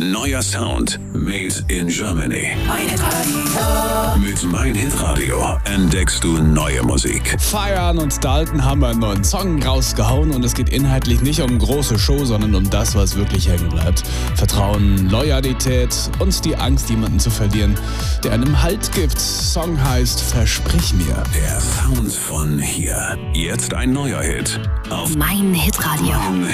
Neuer Sound made in Germany. Mein Hitradio. Mit Mein Hitradio entdeckst du neue Musik. Feiern und Dalton haben einen neuen Song rausgehauen und es geht inhaltlich nicht um große Show, sondern um das, was wirklich hängen bleibt. Vertrauen, Loyalität und die Angst, jemanden zu verlieren, der einem Halt gibt. Song heißt Versprich mir. Der Sound von hier. Jetzt ein neuer Hit auf Mein Hitradio. Mein